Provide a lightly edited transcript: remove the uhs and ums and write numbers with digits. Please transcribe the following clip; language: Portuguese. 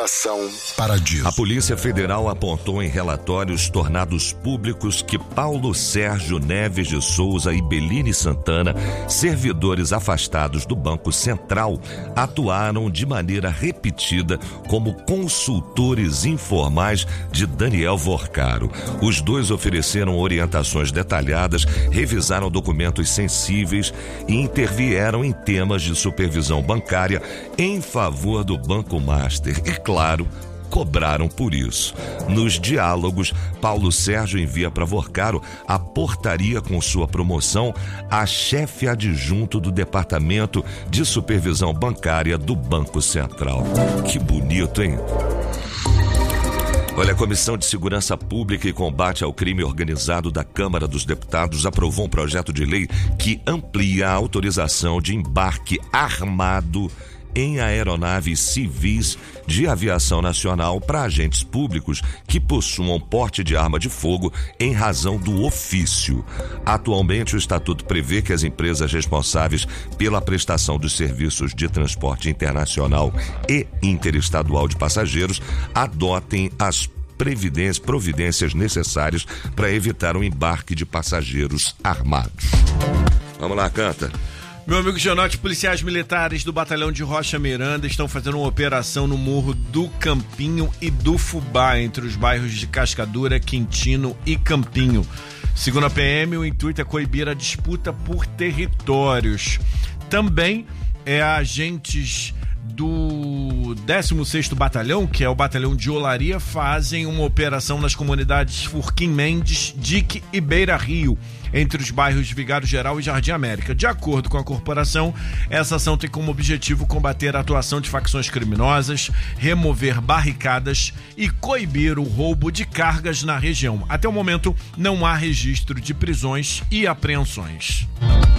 Operação Paradiso. A Polícia Federal apontou em relatórios tornados públicos que Paulo Sérgio Neves de Souza e Beline Santana, servidores afastados do Banco Central, atuaram de maneira repetida como consultores informais de Daniel Vorcaro. Os dois ofereceram orientações detalhadas, revisaram documentos sensíveis e intervieram em temas de supervisão bancária em favor do Banco Master e, claro, cobraram por isso. Nos diálogos, Paulo Sérgio envia para Vorcaro a portaria com sua promoção a chefe adjunto do Departamento de Supervisão Bancária do Banco Central. Que bonito, hein? Olha, a Comissão de Segurança Pública e Combate ao Crime Organizado da Câmara dos Deputados aprovou um projeto de lei que amplia a autorização de embarque armado em aeronaves civis de aviação nacional para agentes públicos que possuam porte de arma de fogo em razão do ofício. Atualmente, o Estatuto prevê que as empresas responsáveis pela prestação dos serviços de transporte internacional e interestadual de passageiros adotem as providências necessárias para evitar o embarque de passageiros armados. Vamos lá, canta. Meu amigo Gianotti, policiais militares do Batalhão de Rocha Miranda estão fazendo uma operação no Morro do Campinho e do Fubá, entre os bairros de Cascadura, Quintino e Campinho. Segundo a PM, o intuito é coibir a disputa por territórios. Também agentes do 16º Batalhão, que é o Batalhão de Olaria, fazem uma operação nas comunidades Furquim Mendes, Dique e Beira Rio, entre os bairros Vigário Geral e Jardim América. De acordo com a corporação, essa ação tem como objetivo combater a atuação de facções criminosas, remover barricadas e coibir o roubo de cargas na região. Até o momento, não há registro de prisões e apreensões.